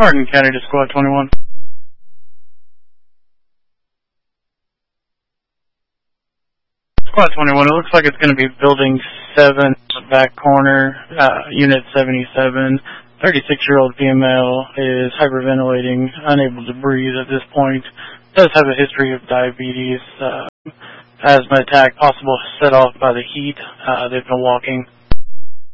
Hardin County to Squad 21. Squad 21, it looks like it's going to be Building 7, back corner, Unit 77. 36-year-old female is hyperventilating, unable to breathe at this point. Does have a history of diabetes, asthma attack, possible set off by the heat. They've been walking